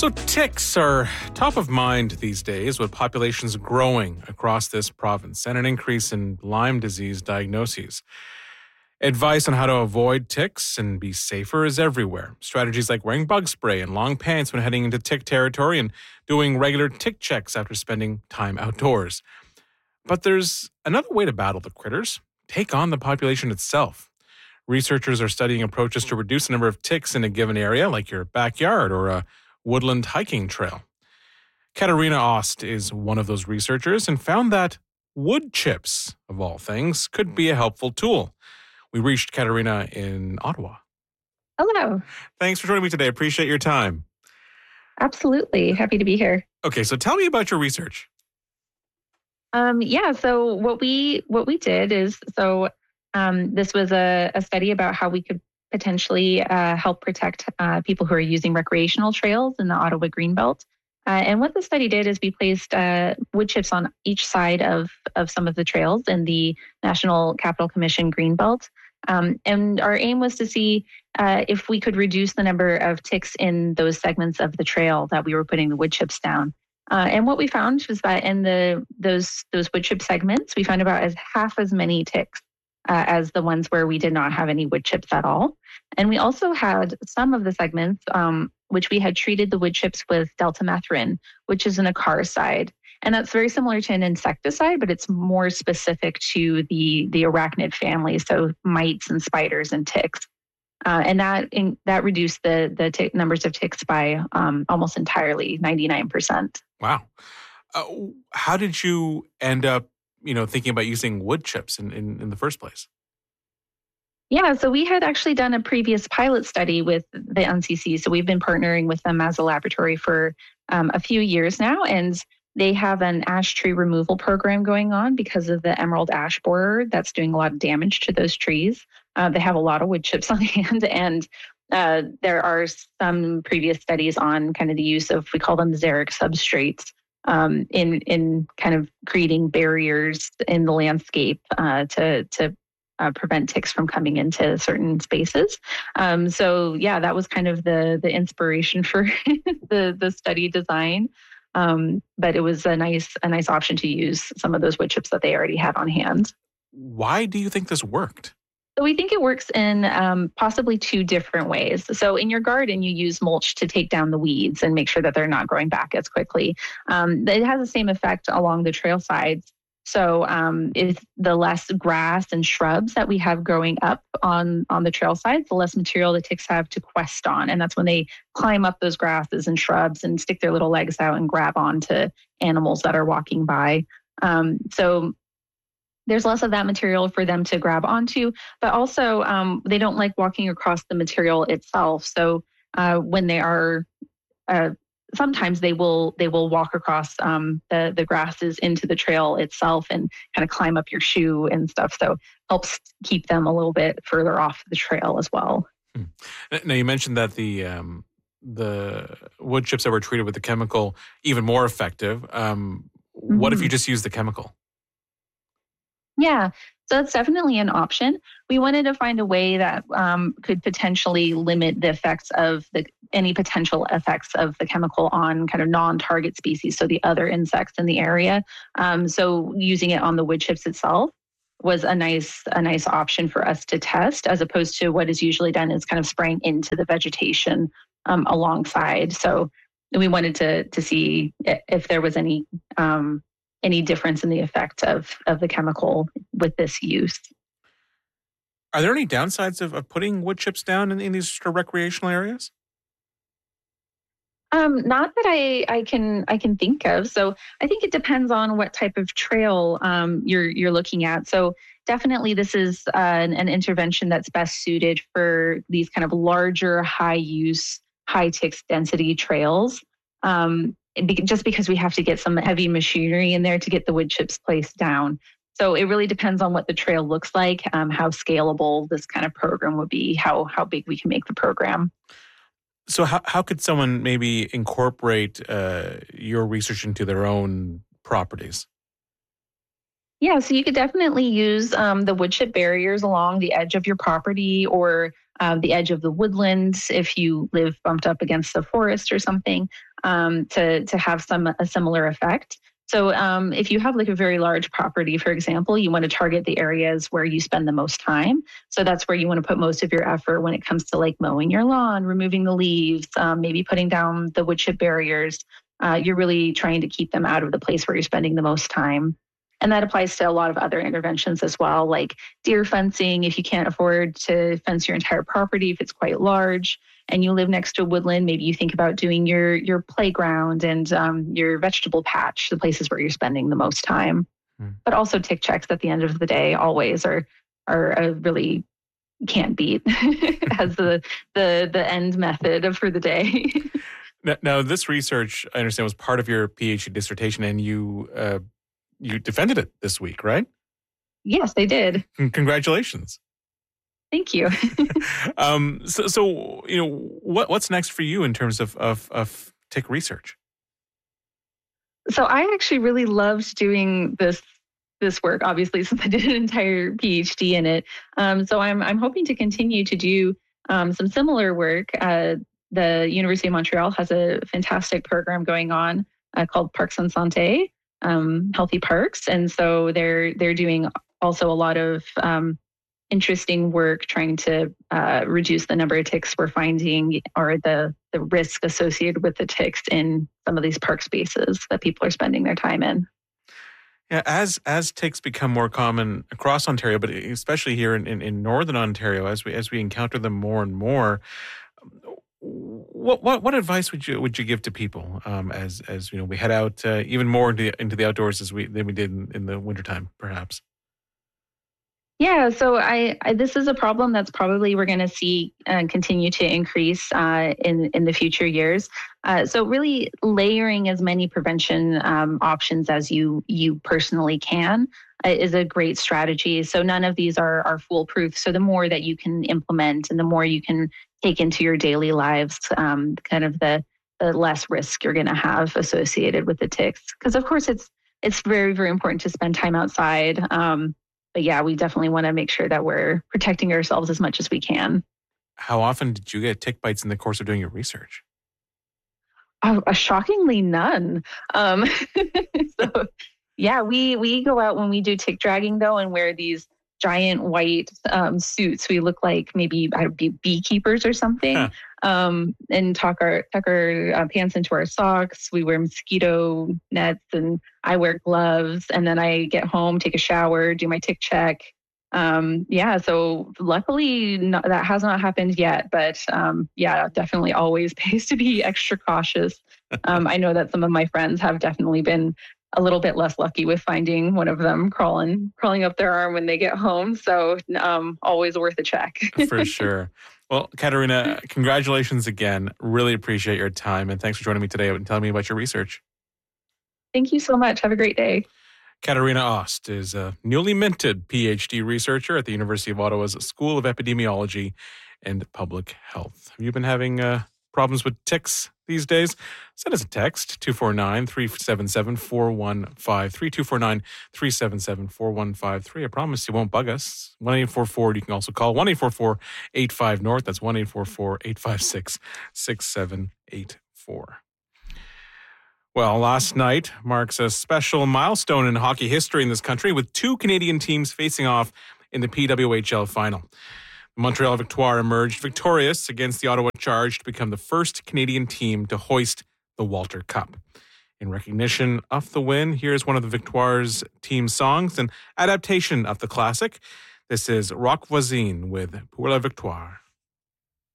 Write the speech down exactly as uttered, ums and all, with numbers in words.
So ticks are top of mind these days with populations growing across this province and an increase in Lyme disease diagnoses. Advice on how to avoid ticks and be safer is everywhere. Strategies like wearing bug spray and long pants when heading into tick territory and doing regular tick checks after spending time outdoors. But there's another way to battle the critters. Take on the population itself. Researchers are studying approaches to reduce the number of ticks in a given area, like your backyard or a woodland hiking trail. Katarina Ost is one of those researchers and found that wood chips, of all things, could be a helpful tool. We reached Katarina in Ottawa. Hello. Thanks for joining me today. Appreciate your time. Absolutely. Happy to be here. Okay, so tell me about your research. Um, yeah, so what we what we did is, so um, this was a, a study about how we could potentially uh, help protect uh, people who are using recreational trails in the Ottawa Greenbelt. Uh, and what the study did is we placed uh, wood chips on each side of, of some of the trails in the National Capital Commission Greenbelt. Um, and our aim was to see uh, if we could reduce the number of ticks in those segments of the trail that we were putting the wood chips down. Uh, and what we found was that in the those those wood chip segments, we found about as half as many ticks uh, as the ones where we did not have any wood chips at all. And we also had some of the segments um, which we had treated the wood chips with deltamethrin, which is an acaricide. And that's very similar to an insecticide, but it's more specific to the, the arachnid family, so mites and spiders and ticks. Uh, and that in, that reduced the the tick, numbers of ticks by um, almost entirely, ninety-nine percent. Wow. Uh, how did you end up, you know, thinking about using wood chips in, in, in the first place? Yeah, so we had actually done a previous pilot study with the N C C. So we've been partnering with them as a laboratory for um, a few years now. And they have an ash tree removal program going on because of the emerald ash borer that's doing a lot of damage to those trees. Uh, they have a lot of wood chips on hand. And uh, there are some previous studies on kind of the use of, we call them xeric substrates, um, in, in kind of creating barriers in the landscape uh, to, to Uh, prevent ticks from coming into certain spaces. Um, so yeah, that was kind of the the inspiration for the the study design. Um, but it was a nice a nice option to use some of those wood chips that they already had on hand. Why do you think this worked? So we think it works in um, possibly two different ways. So in your garden, you use mulch to take down the weeds and make sure that they're not growing back as quickly. Um, it has the same effect along the trail sides. So um, if the less grass and shrubs that we have growing up on, on the trail sides, the less material the ticks have to quest on. And that's when they climb up those grasses and shrubs and stick their little legs out and grab onto animals that are walking by. Um, so there's less of that material for them to grab onto, but also um, they don't like walking across the material itself. So uh, when they are uh, sometimes they will they will walk across um, the the grasses into the trail itself and kind of climb up your shoe and stuff. So helps keep them a little bit further off the trail as well. Hmm. Now you mentioned that the um, the wood chips that were treated with the chemical even more effective. Um, what mm-hmm. if you just use the chemical? Yeah. So that's definitely an option. We wanted to find a way that um, could potentially limit the effects of the any potential effects of the chemical on kind of non-target species, so the other insects in the area. Um, so using it on the wood chips itself was a nice a nice option for us to test, as opposed to what is usually done is kind of spraying into the vegetation um, alongside. So we wanted to to see if there was any um, any difference in the effect of, of the chemical with this use. Are there any downsides of, of putting wood chips down in, in these sort of recreational areas? Um, not that I, I can I can think of. So I think it depends on what type of trail um, you're you're looking at. So definitely this is uh, an, an intervention that's best suited for these kind of larger, high use, high tick density trails. Um, just because we have to get some heavy machinery in there to get the wood chips placed down. So it really depends on what the trail looks like, um, how scalable this kind of program would be, how how big we can make the program. So how how could someone maybe incorporate uh, your research into their own properties? Yeah, so you could definitely use um, the wood chip barriers along the edge of your property or um, the edge of the woodlands if you live bumped up against the forest or something. um, to to have some a similar effect. So um, if you have like a very large property, for example, you want to target the areas where you spend the most time. So that's where you want to put most of your effort when it comes to like mowing your lawn, removing the leaves, um, maybe putting down the wood chip barriers. Uh, you're really trying to keep them out of the place where you're spending the most time. And that applies to a lot of other interventions as well, like deer fencing. If you can't afford to fence your entire property, if it's quite large and you live next to a woodland, maybe you think about doing your your playground and um, your vegetable patch, the places where you're spending the most time. Mm. But also tick checks at the end of the day always are are a really can't beat as the the the end method for the day. now, now, this research, I understand, was part of your PhD dissertation, and you uh, you defended it this week, right? Yes, I did. Congratulations. Thank you. um, so, so, you know, what what's next for you in terms of, of, of tick research? So I actually really loved doing this this work, obviously, since I did an entire PhD in it. Um, so I'm I'm hoping to continue to do um, some similar work. Uh, the University of Montreal has a fantastic program going on uh, called Parcs en Santé, um, Healthy Parks, and so they're they're doing also a lot of um, interesting work trying to uh, reduce the number of ticks we're finding or the, the risk associated with the ticks in some of these park spaces that people are spending their time in. Yeah, as as ticks become more common across Ontario, but especially here in, in, in northern Ontario, as we as we encounter them more and more, what what what advice would you would you give to people um, as as you know we head out uh, even more into into the outdoors as we than we did in, in the wintertime, perhaps? Yeah, so I, I this is a problem that's probably we're going to see uh, continue to increase uh, in in the future years. Uh, so really layering as many prevention um, options as you you personally can uh, is a great strategy. So none of these are are foolproof. So the more that you can implement and the more you can take into your daily lives, um, kind of the the less risk you're going to have associated with the ticks. Because of course it's it's very very important to spend time outside. Um, But yeah, we definitely want to make sure that we're protecting ourselves as much as we can. How often did you get tick bites in the course of doing your research? Oh, uh, shockingly, none. Um, so yeah, we we go out when we do tick dragging though and wear these giant white um, suits. We look like maybe I'd be beekeepers or something. Huh. Um, and tuck our tuck our uh, pants into our socks. We wear mosquito nets, and I wear gloves. And then I get home, take a shower, do my tick check. Um, yeah, so luckily not, that has not happened yet. But um, yeah, definitely always pays to be extra cautious. Um, I know that some of my friends have definitely been a little bit less lucky with finding one of them crawling crawling up their arm when they get home. So um, always worth a check. For sure. Well, Katerina, congratulations again. Really appreciate your time. And thanks for joining me today and telling me about your research. Thank you so much. Have a great day. Katerina Ost is a newly minted PhD researcher at the University of Ottawa's School of Epidemiology and Public Health. Have you been having uh, problems with ticks these days? Send us a text, two four nine, three seven seven, four one five three, two four nine, three seven seven, four one five three. I promise you won't bug us. one eight four four, you can also call one eight four four, eight five, North. That's one eight four four, eight five six, six seven eight four. Well, last night marks a special milestone in hockey history in this country with two Canadian teams facing off in the P W H L final. The Montreal Victoire emerged victorious against the Ottawa Charge to become the first Canadian team to hoist the Walter Cup. In recognition of the win, here's one of the Victoire's team songs, an adaptation of the classic. This is Rock Voisine with Pour la Victoire.